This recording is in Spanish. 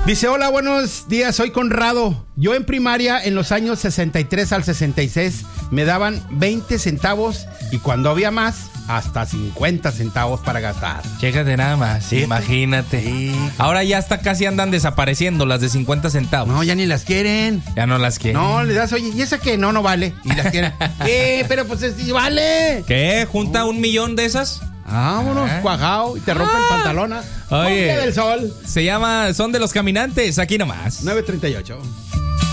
Dice, hola, buenos días, soy Conrado. Yo en primaria, en los años 63 al 66, me daban 20 centavos y cuando había más, hasta 50 centavos para gastar. Chécate nada más, ¿sí? Imagínate. Sí. Ahora ya hasta casi andan desapareciendo las de 50 centavos. No, ya ni las quieren. Ya no las quieren. No, le das, oye, ¿y esa qué? No, no vale. Y las quieren. Pero pues sí vale. ¿Qué? ¿Junta 1 millón de esas? Vámonos, cuajao, y te rompe el pantalón. Oye, del sol. Se llama Son de los Caminantes, aquí nomás. 9:38.